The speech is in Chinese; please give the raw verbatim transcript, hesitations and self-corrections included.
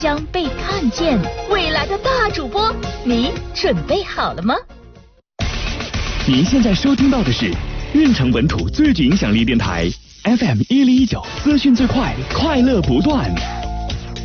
将被看见，未来的大主播，你准备好了吗？ 您现在收听到的是运城本土最具影响力电台 F M 一零一九，资讯最快，快乐不断。